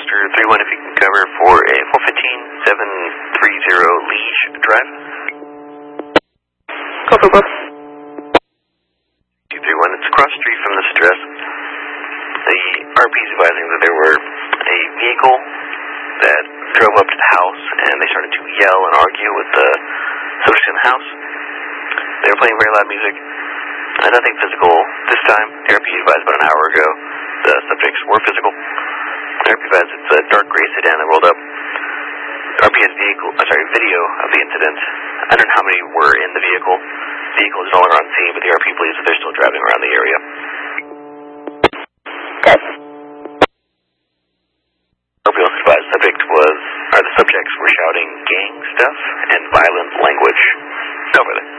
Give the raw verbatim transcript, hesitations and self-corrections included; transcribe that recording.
Foster three one if you can cover for a four fifteen seven three zero Liege Drive. Copy, boss. two three one, it's across the street from this address. The R P is advising that there were a vehicle that drove up to the house and they started to yell and argue with the subjects in the house. They were playing very loud music. Uh, nothing physical this time. The R P advised about an hour ago the subjects were physical. The R P advised it's a dark gray sedan that rolled up. R P has vehicle, uh, sorry, video of the incident. I don't know how many were in the vehicle. The vehicle is no longer on scene, but the R P believes that they're still driving around the area. Good. R P also advised the subject was, or the subjects were shouting gang stuff and violent language. Over there.